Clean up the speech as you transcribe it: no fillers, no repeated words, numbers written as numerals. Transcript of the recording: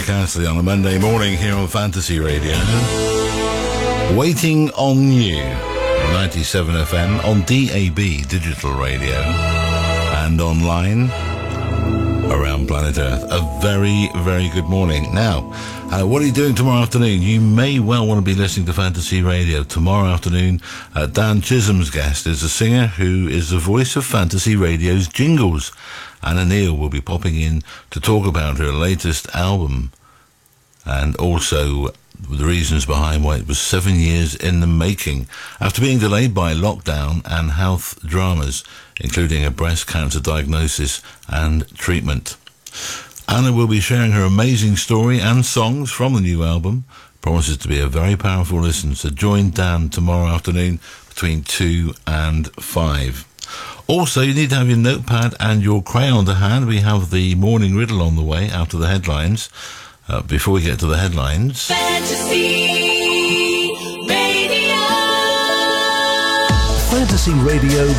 Rick Astley on a Monday morning here on Fantasy Radio. Waiting on You, 97 FM on DAB digital radio and online around planet Earth. A very, very good morning. Now, what are you doing tomorrow afternoon? You may well want to be listening to Fantasy Radio. Tomorrow afternoon, Dan Chisholm's guest is a singer who is the voice of Fantasy Radio's jingles. Anna Neal will be popping in to talk about her latest album and also the reasons behind why it was 7 years in the making after being delayed by lockdown and health dramas, including a breast cancer diagnosis and treatment. Anna will be sharing her amazing story and songs from the new album. Promises to be a very powerful listen, so join Dan tomorrow afternoon between 2 and 5. Also, you need to have your notepad and your crayon to hand. We have the morning riddle on the way after the headlines. Before we get to the headlines... Fantasy Radio. Fantasy Radio